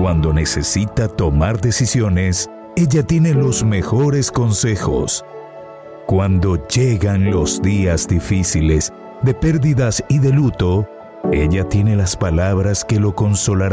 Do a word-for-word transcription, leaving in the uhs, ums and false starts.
Cuando necesita tomar decisiones, ella tiene los mejores consejos. Cuando llegan los días difíciles, de pérdidas y de luto, ella tiene las palabras que lo consolarán.